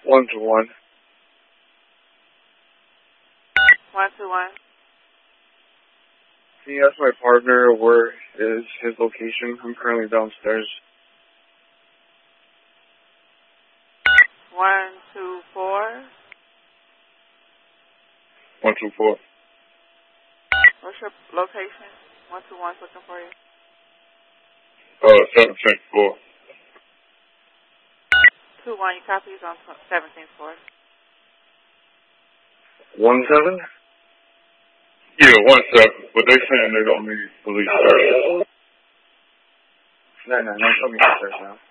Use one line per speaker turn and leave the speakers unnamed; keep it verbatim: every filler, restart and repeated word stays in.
One to one.
One to one.
Can you ask my partner where is his location? I'm currently downstairs.
One two four.
One two four.
What's your location? One two one's looking for you.
Uh, seventeenth floor.
Two one. You copy? He's on seventeenth floor.
One seven. Yeah, one seven. But they saying they don't need police service. No, no, no. Show me upstairs now.